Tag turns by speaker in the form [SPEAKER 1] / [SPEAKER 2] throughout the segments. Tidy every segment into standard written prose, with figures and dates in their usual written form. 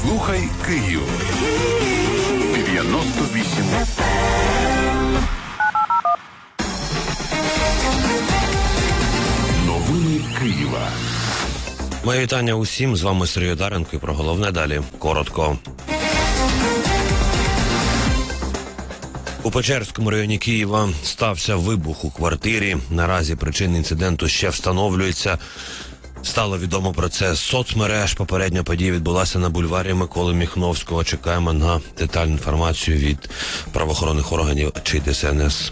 [SPEAKER 1] Слухай Київ. 98 FM. Новини Києва.
[SPEAKER 2] Моє вітання усім. З вами Сергій Даренко і про головне далі. Коротко. У Печерському районі Києва стався вибух у квартирі. Наразі причини інциденту ще встановлюються. Стало відомо про це з соцмереж. Попередня подія відбулася на бульварі Миколи Міхновського. Чекаємо на детальну інформацію від правоохоронних органів чи ДСНС.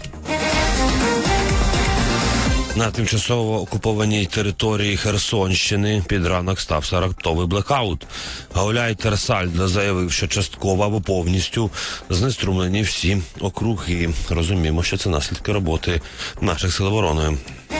[SPEAKER 2] На тимчасово окупованій території Херсонщини під ранок стався раптовий блекаут. Гауляйтер Сальдо заявив, що частково або повністю знеструмлені всі округи. Розуміємо, що це наслідки роботи наших сил оборони.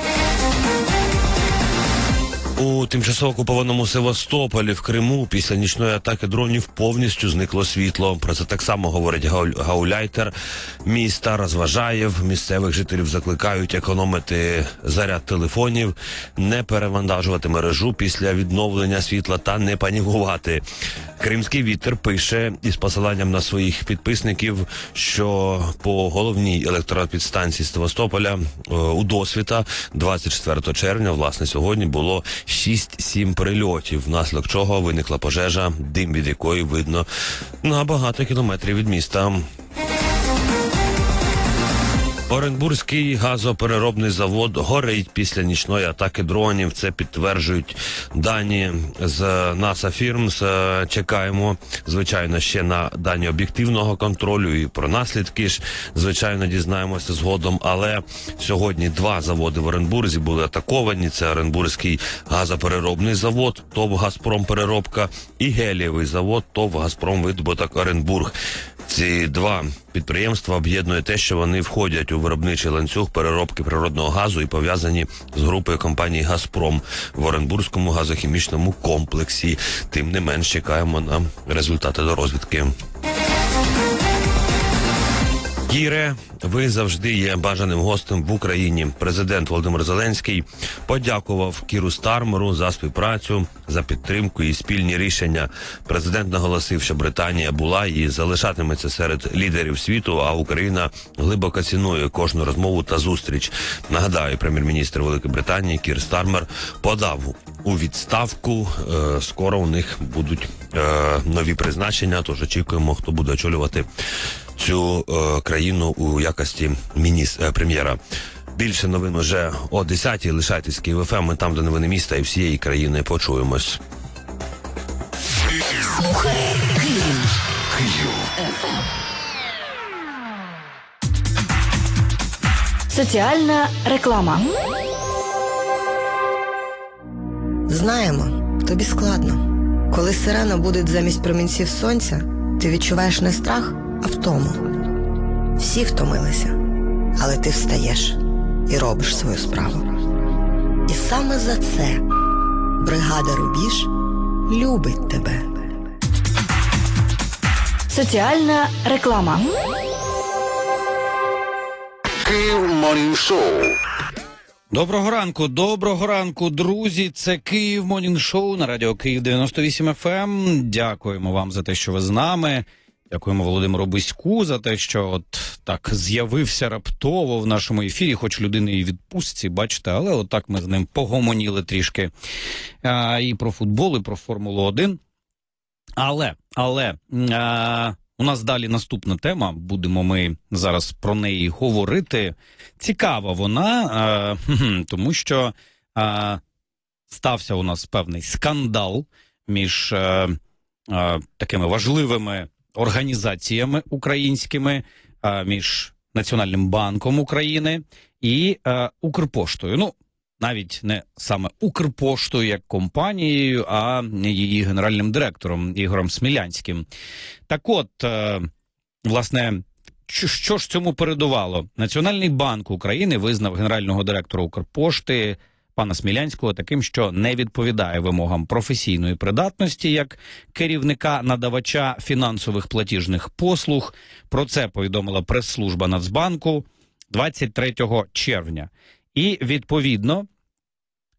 [SPEAKER 2] У тимчасово окупованому Севастополі в Криму після нічної атаки дронів повністю зникло світло. Про це так само говорить гауляйтер міста, розважає. Місцевих жителів закликають економити заряд телефонів, не перевантажувати мережу після відновлення світла та не панікувати. Кримський вітер пише із посиланням на своїх підписників, що по головній електропідстанції Севастополя у Досвіта 24 червня, власне, сьогодні було 6-7 прильотів, внаслідок чого виникла пожежа, дим від якої видно на багато кілометрів від міста. Оренбурзький газопереробний завод горить після нічної атаки дронів. Це підтверджують дані з NASA Firms. Чекаємо, звичайно, ще на дані об'єктивного контролю і про наслідки ж, звичайно, дізнаємося згодом. Але сьогодні 2 заводи в Оренбурзі були атаковані. Це Оренбурзький газопереробний завод, ТОВ «Газпромпереробка» і гелієвий завод, ТОВ «Газпромвидобуток Оренбург». Ці 2 підприємства об'єднує те, що вони входять у виробничий ланцюг переробки природного газу і пов'язані з групою компаній «Газпром» в Оренбурзькому газохімічному комплексі. Тим не менш, чекаємо на результати дорозвідки. Кіре, ви завжди є бажаним гостем в Україні. Президент Володимир Зеленський подякував Кіру Стармеру за співпрацю, за підтримку і спільні рішення. Президент наголосив, що Британія була і залишатиметься серед лідерів світу, а Україна глибоко цінує кожну розмову та зустріч. Нагадаю, прем'єр-міністр Великої Британії Кір Стармер подав у відставку. Скоро у них будуть нові призначення, тож очікуємо, хто буде очолювати цю країну у якості прем'єра. Більше новин уже о 10-й. Лишайтесь Київ ФМ, ми там, де новини міста і всієї країни. Почуємось.
[SPEAKER 1] Слухай Київ.
[SPEAKER 3] Соціальна реклама.
[SPEAKER 4] Знаємо, тобі складно. Коли сирена буде замість промінців сонця, ти відчуваєш не страх, а втому. Всі втомилися, але ти встаєш і робиш свою справу. І саме за це бригада «Рубіж» любить тебе.
[SPEAKER 3] Соціальна реклама.
[SPEAKER 1] Київ Морнінг Шоу.
[SPEAKER 5] Доброго ранку, друзі. Це Київ Морнінг Шоу на радіо Київ 98 FM. Дякуємо вам за те, що ви з нами. Дякуємо Володимиру Биську за те, що от так з'явився раптово в нашому ефірі, хоч людина і відпустці, бачите, але от так ми з ним погомоніли трішки і про футбол, і про Формулу-1. Але у нас далі наступна тема, будемо ми зараз про неї говорити. Цікава вона, тому що стався у нас певний скандал між такими важливими організаціями українськими, між Національним банком України і Укрпоштою. Ну, навіть не саме Укрпоштою як компанією, а її генеральним директором Ігорем Смілянським. Так от, власне, що ж цьому передувало? Національний банк України визнав генерального директора Укрпошти пана Смілянського таким, що не відповідає вимогам професійної придатності як керівника надавача фінансових платіжних послуг. Про це повідомила прес-служба Нацбанку 23 червня. І, відповідно,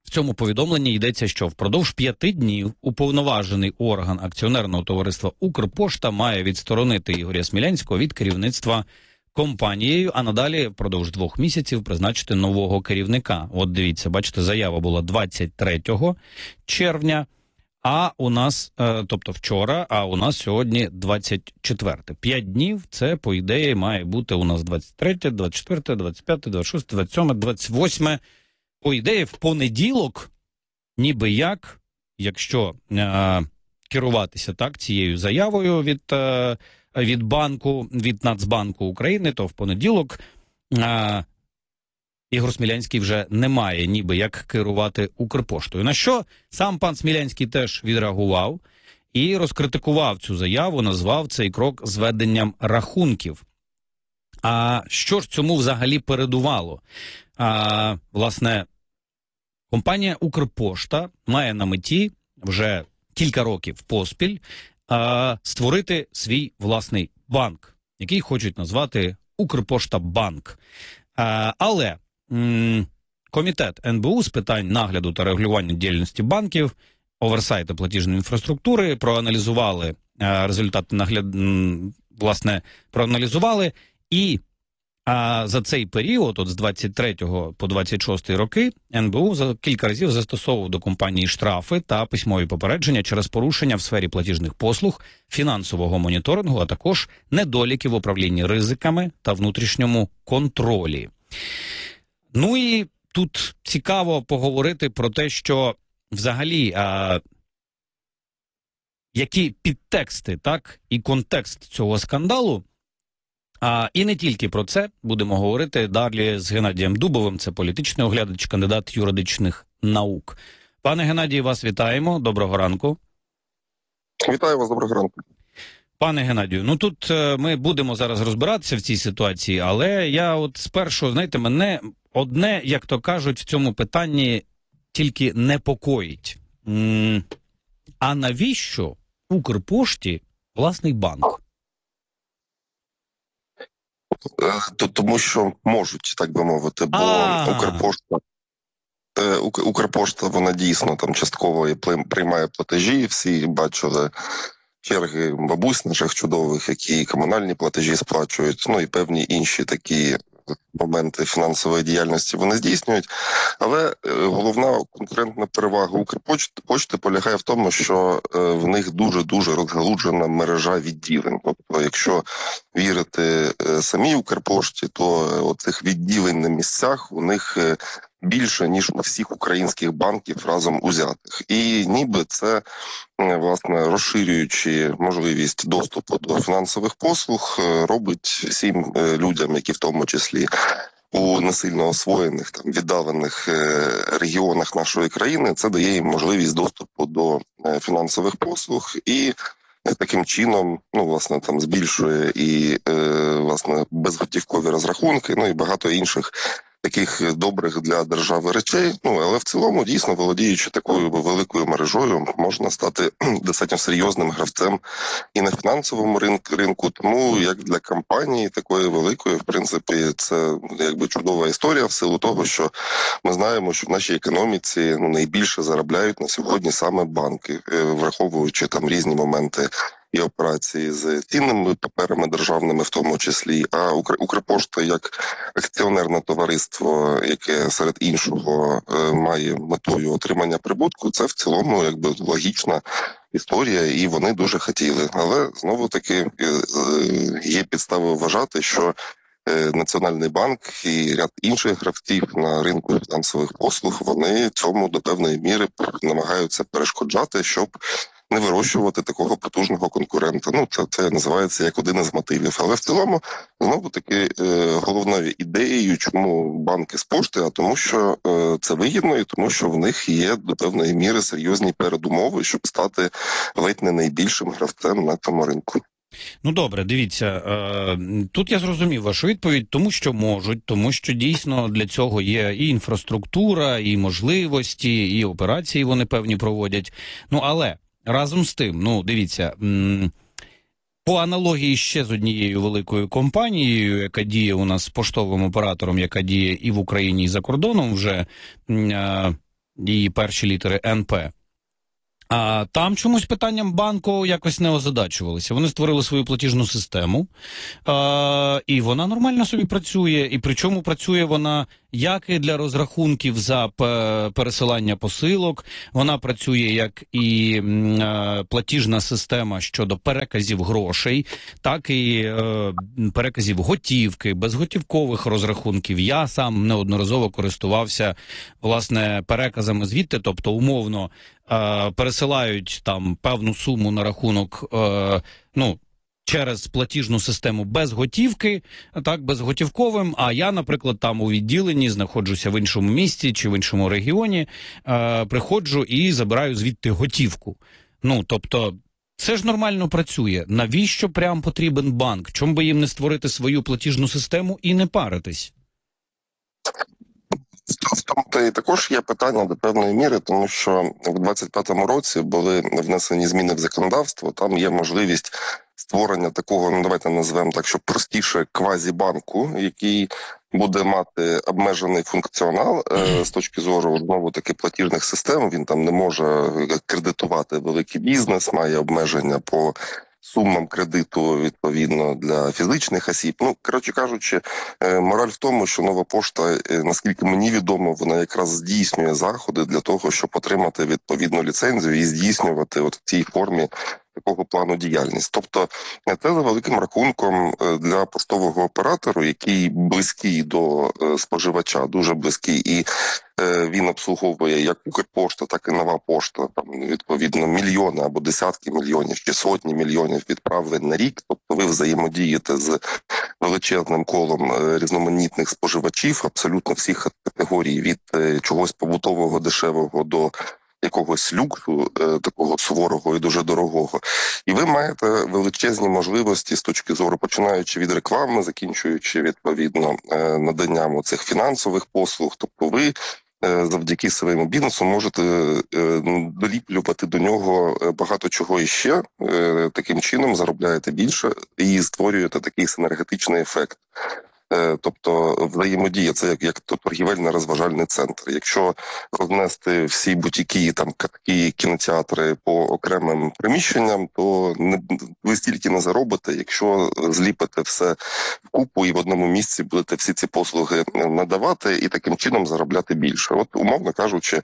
[SPEAKER 5] В цьому повідомленні йдеться, що впродовж 5 днів уповноважений орган акціонерного товариства «Укрпошта» має відсторонити Ігоря Смілянського від керівництва компанією, а надалі впродовж 2 місяців призначити нового керівника. От дивіться, бачите, заява була 23 червня, а у нас, тобто вчора, а у нас сьогодні 24. 5 днів, це, по ідеї, має бути у нас 23, 24, 25, 26, 27, 28. По ідеї, в понеділок, ніби як, якщо керуватися так цією заявою від банку, від Нацбанку України, то в понеділок Ігор Смілянський вже не має ніби як керувати Укрпоштою. На що сам пан Смілянський теж відреагував і розкритикував цю заяву, назвав цей крок зведенням рахунків. А що ж цьому взагалі передувало? Власне, компанія «Укрпошта» має на меті вже кілька років поспіль створити свій власний банк, який хочуть назвати «Укрпошта-банк». Але Комітет НБУ з питань нагляду та регулювання діяльності банків, оверсайту платіжної інфраструктури проаналізували результати проаналізували, і за цей період, от з 23 по 26 роки, НБУ за кілька разів застосовував до компанії штрафи та письмові попередження через порушення в сфері платіжних послуг, фінансового моніторингу, а також недоліки в управлінні ризиками та внутрішньому контролі. Ну і тут цікаво поговорити про те, що взагалі які підтексти, так, і контекст цього скандалу. І не тільки про це будемо говорити далі з Геннадієм Дубовим, це політичний оглядач, кандидат юридичних наук. Пане Геннадію, вас вітаємо, доброго ранку.
[SPEAKER 6] Вітаю вас, доброго ранку.
[SPEAKER 5] Пане Геннадію, ну тут ми будемо зараз розбиратися в цій ситуації, але я от спершу, знаєте, мене одне, як то кажуть, в цьому питанні тільки непокоїть. А навіщо Укрпошті власний банк?
[SPEAKER 6] Тому що можуть, так би мовити, бо Укрпошта, вона дійсно там частково приймає платежі, всі бачили черги бабусь наших чудових, які комунальні платежі сплачують, ну і певні інші такі моменти фінансової діяльності вони здійснюють. Але головна конкурентна перевага Укрпошти полягає в тому, що в них дуже-дуже розгалуджена мережа відділень. Тобто, якщо вірити самій Укрпошті, то оцих відділень на місцях у них більше, ніж у всіх українських банків разом узятих. І ніби це, власне, розширюючи можливість доступу до фінансових послуг, робить всім людям, які в тому числі у несильно освоєних, там, віддалених регіонах нашої країни, це дає їм можливість доступу до фінансових послуг і таким чином, ну, власне, там збільшує і, власне, безготівкові розрахунки, ну і багато інших таких добрих для держави речей. Ну, але в цілому, дійсно, володіючи такою великою мережою, можна стати достатньо серйозним гравцем і на фінансовому ринку. Тому, як для компанії такої великої, в принципі, це якби чудова історія в силу того, що ми знаємо, що в нашій економіці найбільше заробляють на сьогодні саме банки, враховуючи там різні моменти і операції з цінними паперами державними в тому числі. А Укрпошта як акціонерне товариство, яке серед іншого має метою отримання прибутку, це в цілому якби логічна історія, і вони дуже хотіли. Але знову-таки є підстави вважати, що Національний банк і ряд інших гравців на ринку фінансових послуг, вони цьому до певної міри намагаються перешкоджати, щоб не вирощувати такого потужного конкурента. Ну, це називається як один із мотивів. Але в цілому, знову-таки, головною ідеєю, чому банки з пошти, а тому, що це вигідно і тому, що в них є до певної міри серйозні передумови, щоб стати ледь не найбільшим гравцем на цьому ринку.
[SPEAKER 5] Ну добре, дивіться, тут я зрозумів вашу відповідь, тому що можуть, тому що дійсно для цього є і інфраструктура, і можливості, і операції вони певні проводять. Ну але разом з тим, ну дивіться, по аналогії ще з однією великою компанією, яка діє у нас з поштовим оператором, яка діє і в Україні, і за кордоном вже і перші літери НП. А там чомусь питанням банку якось не озадачувалися. Вони створили свою платіжну систему, і вона нормально собі працює. І причому працює вона як і для розрахунків за пересилання посилок, вона працює як і платіжна система щодо переказів грошей, так і переказів готівки, безготівкових розрахунків. Я сам неодноразово користувався, власне, переказами звідти, тобто умовно пересилають там певну суму на рахунок, через платіжну систему без готівки, так, безготівковим, а я, наприклад, там у відділенні знаходжуся в іншому місті чи в іншому регіоні, приходжу і забираю звідти готівку. Тобто, це ж нормально працює. Навіщо прям потрібен банк? Чому би їм не створити свою платіжну систему і не паритись?
[SPEAKER 6] В тому також є питання до певної міри, тому що в 25-му році були внесені зміни в законодавство, там є можливість створення такого, давайте назвемо так, що простіше квазібанку, який буде мати обмежений функціонал з точки зору, знову-таки, платіжних систем. Він там не може кредитувати великий бізнес, має обмеження по сумам кредиту, відповідно, для фізичних осіб. Коротше кажучи, мораль в тому, що Нова пошта, наскільки мені відомо, вона якраз здійснює заходи для того, щоб отримати відповідну ліцензію і здійснювати в цій формі такого плану діяльність. Тобто це за великим рахунком для поштового оператору, який близький до споживача, дуже близький, і він обслуговує як Укрпошта, так і Нова пошта, там відповідно мільйони або десятки мільйонів чи сотні мільйонів відправлень на рік. Тобто ви взаємодієте з величезним колом різноманітних споживачів, абсолютно всіх категорій, від чогось побутового, дешевого до якогось люксу, такого суворого і дуже дорогого. І ви маєте величезні можливості з точки зору, починаючи від реклами, закінчуючи, відповідно, наданням оцих фінансових послуг. Тобто ви завдяки своєму бізнесу можете доліплювати до нього багато чого іще, таким чином заробляєте більше і створюєте такий синергетичний ефект. Тобто взаємодія, це як торгівельно-розважальний центр. Якщо рознести всі бутіки, там катки, кінотеатри по окремим приміщенням, то ви стільки не заробите, якщо зліпите все вкупу і в одному місці будете всі ці послуги надавати і таким чином заробляти більше. От, умовно кажучи,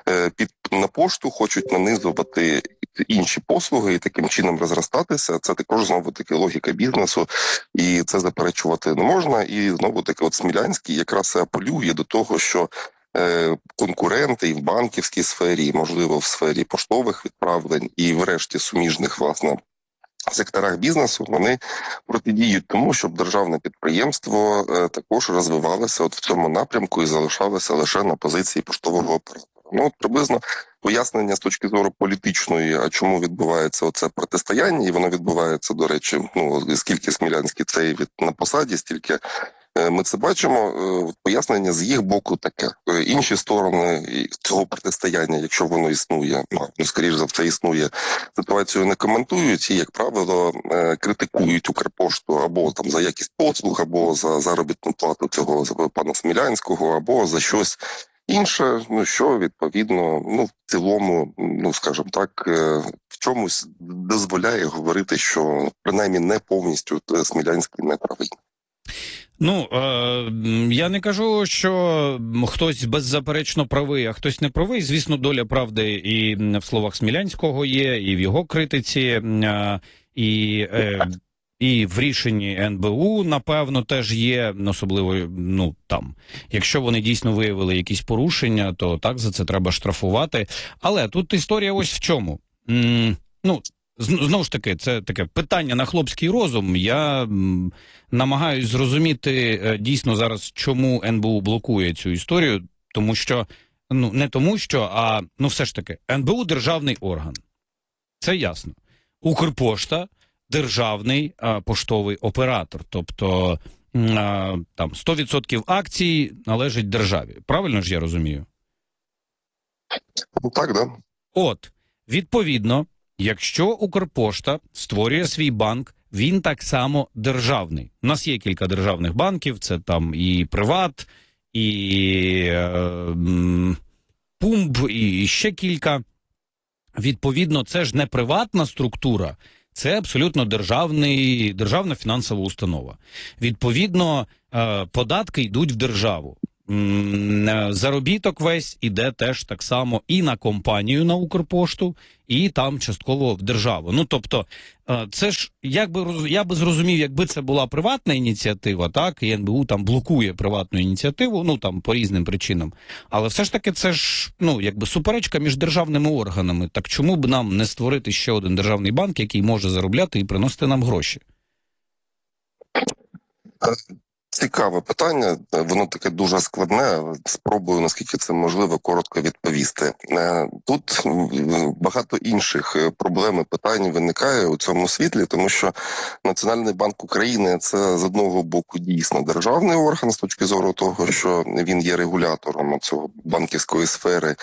[SPEAKER 6] на пошту хочуть нанизувати інші послуги і таким чином розростатися. Це також, знову-таки, логіка бізнесу, і це заперечувати не можна. І, знову-таки, Смілянський якраз апелює до того, що конкуренти і в банківській сфері, і, можливо, в сфері поштових відправлень, і врешті суміжних, власне, секторах бізнесу, вони протидіють тому, щоб державне підприємство також розвивалося в цьому напрямку і залишалося лише на позиції поштового оператора. Приблизно пояснення з точки зору політичної, а чому відбувається оце протистояння, і воно відбувається, до речі, скільки Смілянський цей на посаді, стільки ми це бачимо, пояснення з їх боку таке. Інші сторони цього протистояння, якщо воно існує, скоріш за все існує, ситуацію не коментують і, як правило, критикують Укрпошту або там за якість послуг, або за заробітну плату цього пана Смілянського, або за щось інше, що, відповідно, в цілому, скажімо так, в чомусь дозволяє говорити, що, принаймні, не повністю Смілянський не правий.
[SPEAKER 5] Я не кажу, що хтось беззаперечно правий, а хтось не правий. Звісно, доля правди і в словах Смілянського є, і в його критиці, і в рішенні НБУ, напевно, теж є, особливо, якщо вони дійсно виявили якісь порушення, то так, за це треба штрафувати. Але тут історія ось в чому. Знову ж таки, це таке питання на хлопський розум. Я намагаюсь зрозуміти дійсно зараз, чому НБУ блокує цю історію, тому що, не тому що, а все ж таки, НБУ – державний орган. Це ясно. Укрпошта – державний поштовий оператор, тобто там 100% акцій належить державі. Правильно ж я розумію?
[SPEAKER 6] Так, да.
[SPEAKER 5] От, відповідно, якщо Укрпошта створює свій банк, він так само державний. У нас є кілька державних банків, це там і Приват, і Пумб і ще кілька. Відповідно, це ж не приватна структура, це абсолютно державна фінансова установа. Відповідно, податки йдуть в державу. Заробіток весь іде теж так само і на компанію, на Укрпошту, і там частково в державу. Ну, тобто, це ж, я би зрозумів, якби це була приватна ініціатива, так, і НБУ там блокує приватну ініціативу, ну, там, по різним причинам. Але все ж таки це ж, ну, якби суперечка між державними органами. Так чому б нам не створити ще один державний банк, який може заробляти і приносити нам гроші?
[SPEAKER 6] Цікаве питання, воно таке дуже складне. Спробую, наскільки це можливо, коротко відповісти. Тут багато інших проблем і питань виникає у цьому світлі, тому що Національний банк України – це з одного боку дійсно державний орган з точки зору того, що він є регулятором цього банківської сфери.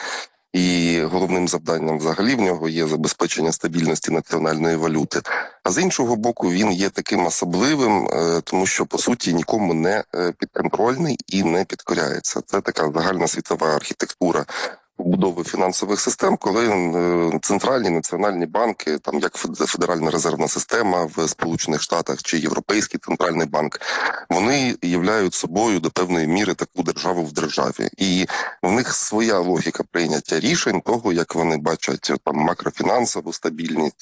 [SPEAKER 6] І головним завданням взагалі в нього є забезпечення стабільності національної валюти. А з іншого боку, він є таким особливим, тому що, по суті, нікому не підконтрольний і не підкоряється. Це така загальна світова архітектура побудови фінансових систем, коли центральні національні банки, там як Федеральна резервна система в Сполучених Штатах чи Європейський центральний банк, вони являють собою до певної міри таку державу в державі. І в них своя логіка прийняття рішень того, як вони бачать там макрофінансову стабільність,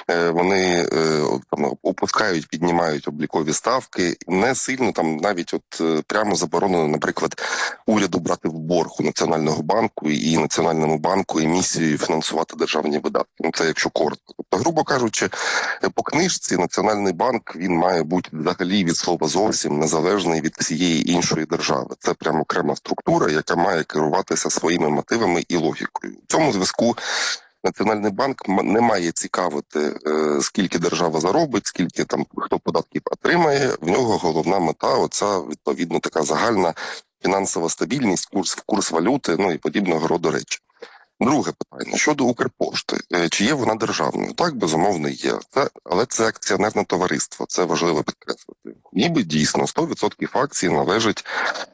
[SPEAKER 6] вони там опускають, піднімають облікові ставки. Не сильно там навіть прямо заборонено, наприклад, уряду брати в борг у Національного банку і Національному банку емісією фінансувати державні видатки. Ну, це якщо коротко. Тобто, грубо кажучи, по книжці Національний банк, він має бути взагалі від слова зовсім незалежний від всієї іншої держави. Це прямо окрема структура, яка має керуватися своїми мотивами і логікою. В цьому зв'язку Національний банк не має цікавити, скільки держава заробить, скільки там хто податків отримає. В нього головна мета – оця, відповідно, така загальна фінансова стабільність, курс валюти, ну і подібного роду речі. Друге питання. Щодо Укрпошти. Чи є вона державною? Так, безумовно, є. Але це акціонерне товариство. Це важливо підкреслити. Ніби дійсно 100% акцій належить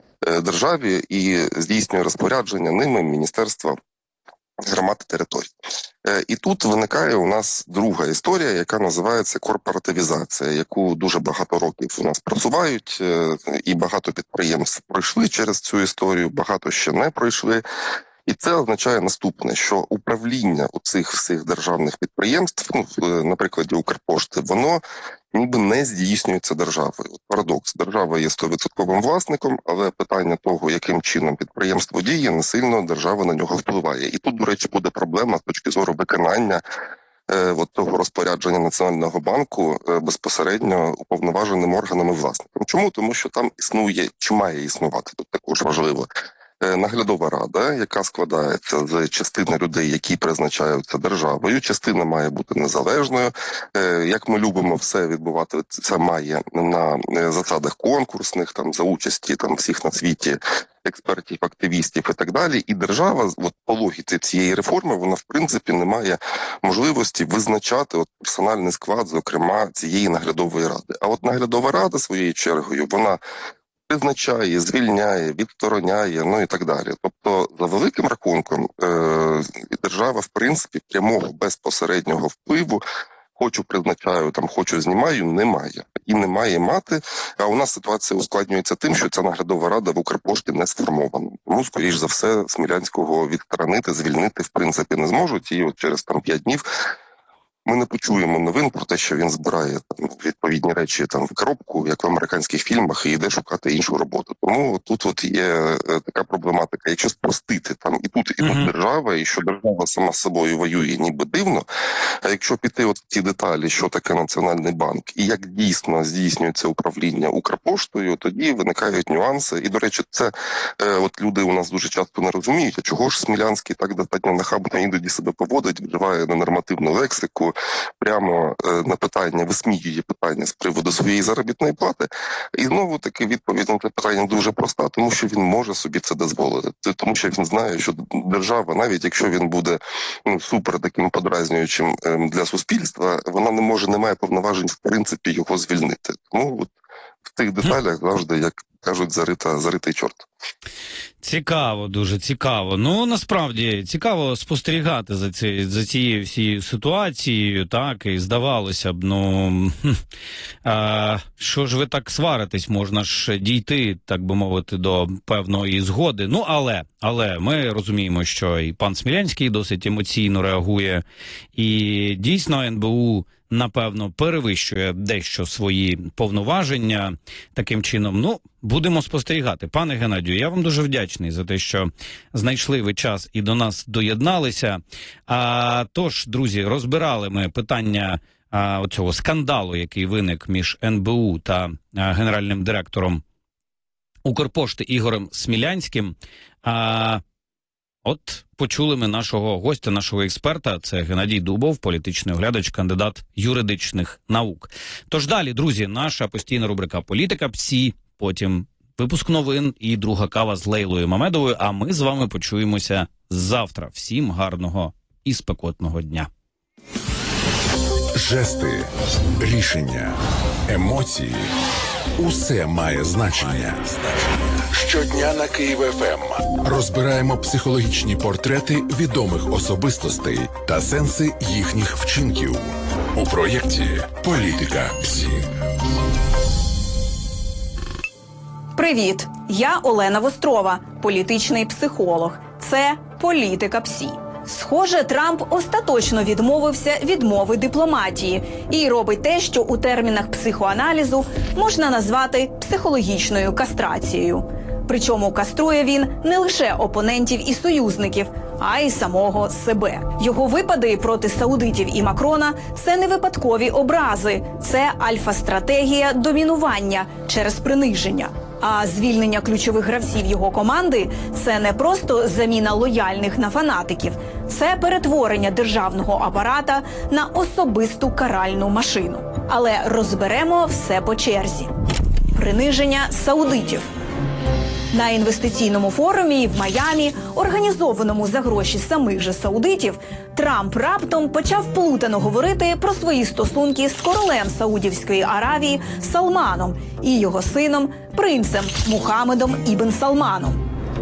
[SPEAKER 6] державі і здійснює розпорядження ними Міністерство громад і територій. І тут виникає у нас друга історія, яка називається корпоративізація, яку дуже багато років у нас просувають, і багато підприємств пройшли через цю історію, багато ще не пройшли. І це означає наступне, що управління у цих всіх державних підприємств, ну, на прикладі Укрпошти, воно ніби не здійснюється державою. Парадокс. Держава є 100% власником, але питання того, яким чином підприємство діє, не сильно держава на нього впливає. І тут, до речі, буде проблема з точки зору виконання того розпорядження Національного банку безпосередньо уповноваженим органами власником. Чому? Тому що там існує, чи має існувати, тут також важливо, наглядова рада, яка складається з частини людей, які призначаються державою. Частина має бути незалежною. Як ми любимо, все відбувати, це має на засадах конкурсних, там за участі там всіх на світі експертів, активістів і так далі. І держава, по логіці цієї реформи, вона в принципі не має можливості визначати персональний склад, зокрема, цієї наглядової ради. А наглядова рада своєю чергою, вона призначає, звільняє, відстороняє, ну і так далі. Тобто, за великим рахунком, держава, в принципі, прямого безпосереднього впливу, хочу призначаю, там, хочу знімаю, немає. І не має мати, а у нас ситуація ускладнюється тим, що ця наглядова рада в Укрпошті не сформована. Тому, скоріш за все, Смілянського відсторонити, звільнити, в принципі, не зможуть. І через 5 днів ми не почуємо новин про те, що він збирає відповідні речі в коробку, як в американських фільмах, і йде шукати іншу роботу. Тому тут є така проблематика. Якщо спростити і тут держава, і що держава сама з собою воює, ніби дивно. А якщо піти в ці деталі, що таке Національний банк, і як дійсно здійснюється управління Укрпоштою, тоді виникають нюанси. І, до речі, це люди у нас дуже часто не розуміють, а чого ж Смілянський так достатньо нахабно іноді себе поводить, вживає ненормативну лексику, прямо на питання, висміює питання з приводу своєї заробітної плати. І знову таки відповідь на це питання дуже проста, тому що він може собі це дозволити. Тому що він знає, що держава, навіть якщо він буде супер таким подразнюючим для суспільства, вона не має повноважень в принципі його звільнити. Тому в цих деталях завжди, як кажуть, заритий чорт.
[SPEAKER 5] Цікаво, дуже цікаво. Ну, насправді, цікаво спостерігати за цією всією ситуацією, так, і здавалося б, що ж ви так сваритесь, можна ж дійти, так би мовити, до певної згоди. Ну, але ми розуміємо, що і пан Смілянський досить емоційно реагує, і дійсно НБУ, напевно, перевищує дещо свої повноваження таким чином. Ну, будемо спостерігати. Пане Геннадію, я вам дуже вдячний за те, що знайшли ви час і до нас доєдналися. Тож, друзі, розбирали ми питання оцього скандалу, який виник між НБУ та генеральним директором Укрпошти Ігорем Смілянським. От почули ми нашого гостя, нашого експерта, це Геннадій Дубов, політичний оглядач, кандидат юридичних наук. Тож далі, друзі, наша постійна рубрика «Політика ПСІ», потім випуск новин і друга кава з Лейлою Мамедовою, а ми з вами почуємося завтра. Всім гарного і спекотного дня.
[SPEAKER 1] Жести, рішення, емоції – усе має значення. Щодня на Київ ФМ розбираємо психологічні портрети відомих особистостей та сенси їхніх вчинків. У проєкті «Політика ПСІ».
[SPEAKER 7] Привіт! Я Олена Вострова, політичний психолог. Це «Політика ПСІ». Схоже, Трамп остаточно відмовився від мови дипломатії і робить те, що у термінах психоаналізу можна назвати психологічною кастрацією. Причому каструє він не лише опонентів і союзників, а й самого себе. Його випади проти саудитів і Макрона – це не випадкові образи, це альфа-стратегія домінування через приниження. А звільнення ключових гравців його команди – це не просто заміна лояльних на фанатиків. Це перетворення державного апарата на особисту каральну машину. Але розберемо все по черзі. Приниження саудитів. На інвестиційному форумі в Майамі, організованому за гроші самих же саудитів, Трамп раптом почав плутано говорити про свої стосунки з королем Саудівської Аравії Салманом і його сином, принцем Мухаммедом ібн Салманом.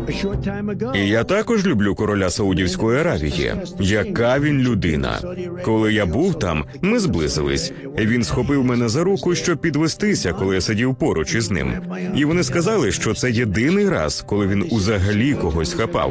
[SPEAKER 8] І я також люблю короля Саудівської Аравії. Яка він людина. Коли я був там, ми зблизились. Він схопив мене за руку, щоб підвестися, коли я сидів поруч із ним. І вони сказали, що це єдиний раз, коли він узагалі когось хапав.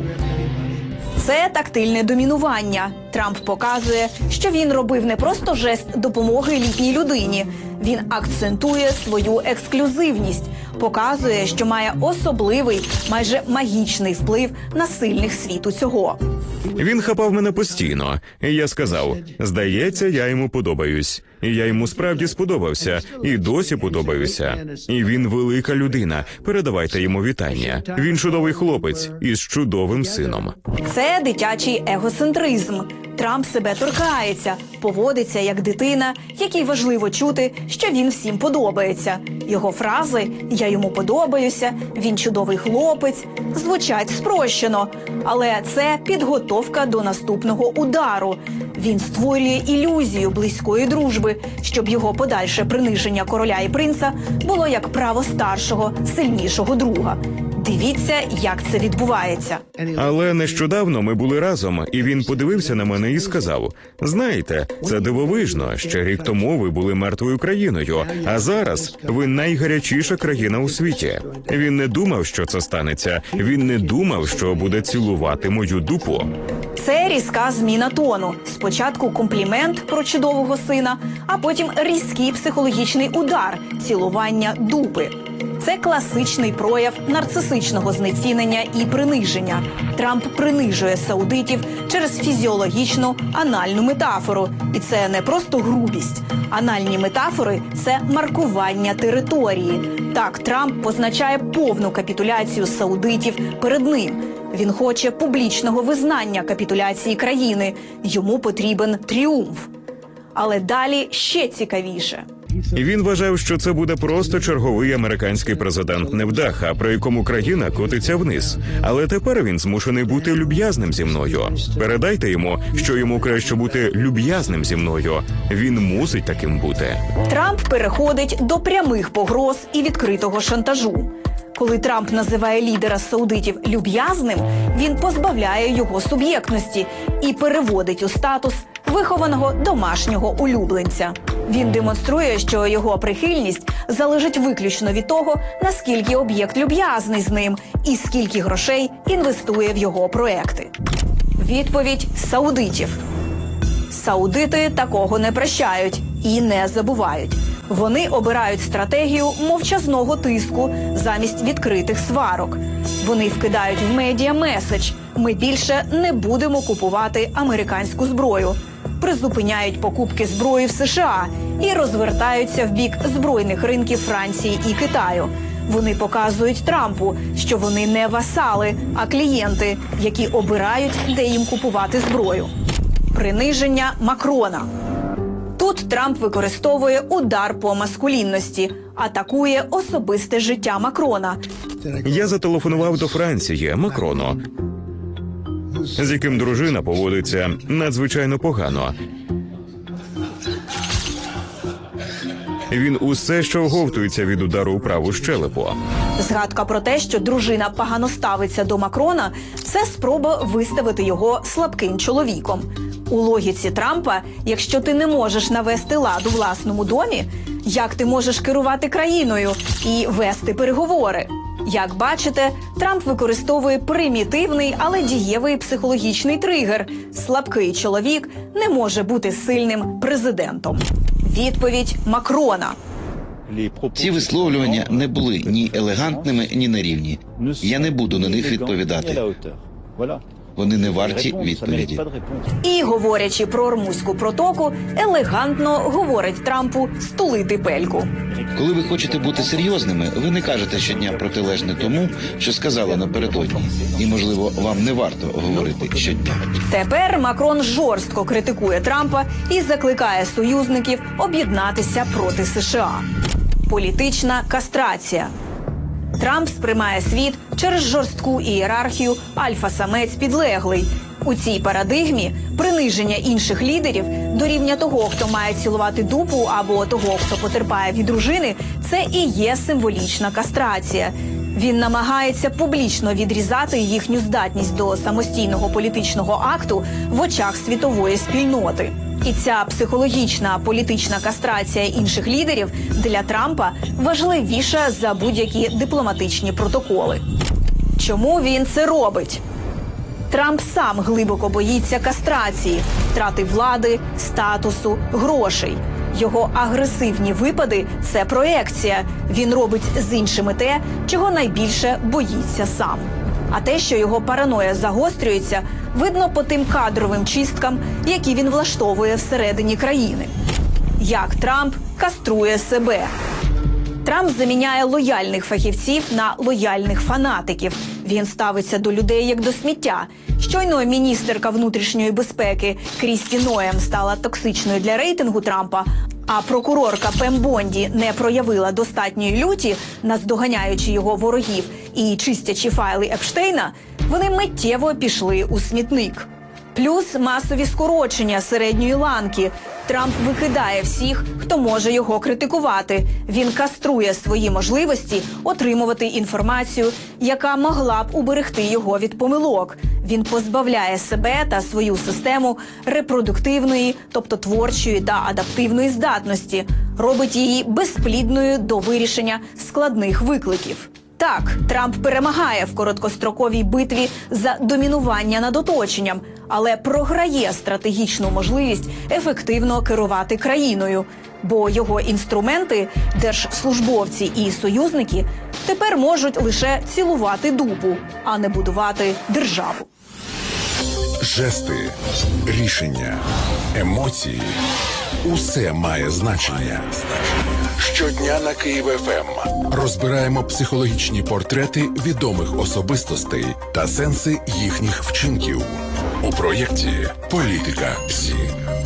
[SPEAKER 7] Це тактильне домінування. Трамп показує, що він робив не просто жест допомоги літній людині. Він акцентує свою ексклюзивність, показує, що має особливий, майже магічний вплив на сильних світу цього.
[SPEAKER 8] Він хапав мене постійно. І я сказав, здається, я йому подобаюсь. І я йому справді сподобався. І досі подобаюся. І він велика людина. Передавайте йому вітання. Він чудовий хлопець із чудовим сином.
[SPEAKER 7] Це дитячий егоцентризм. Трамп себе торкається, поводиться як дитина, якій важливо чути, що він всім подобається. Його фрази «я йому подобаюся», «він чудовий хлопець» звучать спрощено. Але це підготовка до наступного удару. Він створює ілюзію близької дружби, щоб його подальше приниження короля і принца було як право старшого, сильнішого друга. Дивіться, як це відбувається.
[SPEAKER 8] Але нещодавно ми були разом, і він подивився на мене і сказав, знаєте, це дивовижно, ще рік тому ви були мертвою країною, а зараз ви найгарячіша країна у світі. Він не думав, що це станеться, він не думав, що буде цілувати мою дупу.
[SPEAKER 7] Це різка зміна тону. Спочатку комплімент про чудового сина, а потім різкий психологічний удар – цілування дупи. Це класичний прояв нарцисичного знецінення і приниження. Трамп принижує саудитів через фізіологічну анальну метафору. І це не просто грубість. Анальні метафори – це маркування території. Так, Трамп позначає повну капітуляцію саудитів перед ним. Він хоче публічного визнання капітуляції країни. Йому потрібен тріумф. Але далі ще цікавіше.
[SPEAKER 8] Він вважав, що це буде просто черговий американський президент-невдаха, при якому країна котиться вниз. Але тепер він змушений бути люб'язним зі мною. Передайте йому, що йому краще бути люб'язним зі мною. Він мусить таким бути.
[SPEAKER 7] Трамп переходить до прямих погроз і відкритого шантажу. Коли Трамп називає лідера саудитів люб'язним, він позбавляє його суб'єктності і переводить у статус вихованого домашнього улюбленця. Він демонструє, що його прихильність залежить виключно від того, наскільки об'єкт люб'язний з ним і скільки грошей інвестує в його проекти. Відповідь саудитів. Саудити такого не прощають і не забувають. Вони обирають стратегію мовчазного тиску замість відкритих сварок. Вони вкидають в медіа меседж «Ми більше не будемо купувати американську зброю», призупиняють покупки зброї в США і розвертаються в бік збройних ринків Франції і Китаю. Вони показують Трампу, що вони не васали, а клієнти, які обирають, де їм купувати зброю. Приниження Макрона. Тут Трамп використовує удар по маскулінності, атакує особисте життя Макрона.
[SPEAKER 8] Я зателефонував до Франції, Макрону, з яким дружина поводиться надзвичайно погано. Він усе що оговтується від удару у праву щелепу.
[SPEAKER 7] Згадка про те, що дружина погано ставиться до Макрона – це спроба виставити його слабким чоловіком. У логіці Трампа, якщо ти не можеш навести лад у власному домі, як ти можеш керувати країною і вести переговори? Як бачите, Трамп використовує примітивний, але дієвий психологічний тригер. Слабкий чоловік не може бути сильним президентом. Відповідь Макрона.
[SPEAKER 9] Ці висловлювання не були ні елегантними, ні на рівні. Я не буду на них відповідати. Вони не варті відповіді.
[SPEAKER 7] І, говорячи про Ормузьку протоку, елегантно говорить Трампу стулити пельку.
[SPEAKER 9] Коли ви хочете бути серйозними, ви не кажете щодня протилежне тому, що сказали напередодні. І, можливо, вам не варто говорити щодня.
[SPEAKER 7] Тепер Макрон жорстко критикує Трампа і закликає союзників об'єднатися проти США. Політична кастрація. Трамп сприймає світ через жорстку ієрархію альфа-самець-підлеглий. У цій парадигмі приниження інших лідерів до рівня того, хто має цілувати дупу, або того, хто потерпає від дружини – це і є символічна кастрація. Він намагається публічно відрізати їхню здатність до самостійного політичного акту в очах світової спільноти. І ця психологічна політична кастрація інших лідерів для Трампа важливіша за будь-які дипломатичні протоколи. Чому він це робить? Трамп сам глибоко боїться кастрації, втрати влади, статусу, грошей. Його агресивні випади – це проекція. Він робить з іншими те, чого найбільше боїться сам. А те, що його параноя загострюється, видно по тим кадровим чисткам, які він влаштовує всередині країни. Як Трамп каструє себе. Трамп заміняє лояльних фахівців на лояльних фанатиків. Він ставиться до людей як до сміття. Щойно міністерка внутрішньої безпеки Крісті Ноєм стала токсичною для рейтингу Трампа, а прокурорка Пем Бонді не проявила достатньої люті, наздоганяючи його ворогів і чистячи файли Епштейна, вони миттєво пішли у смітник. Плюс масові скорочення середньої ланки. Трамп викидає всіх, хто може його критикувати. Він каструє свої можливості отримувати інформацію, яка могла б уберегти його від помилок. Він позбавляє себе та свою систему репродуктивної, тобто творчої та адаптивної здатності, робить її безплідною до вирішення складних викликів. Так, Трамп перемагає в короткостроковій битві за домінування над оточенням, але програє стратегічну можливість ефективно керувати країною, бо його інструменти, держслужбовці і союзники, тепер можуть лише цілувати дупу, а не будувати державу.
[SPEAKER 1] Жести, рішення, емоції – усе має значення. Щодня на Київ ФМ розбираємо психологічні портрети відомих особистостей та сенси їхніх вчинків у проєкті «Політика ПСІ».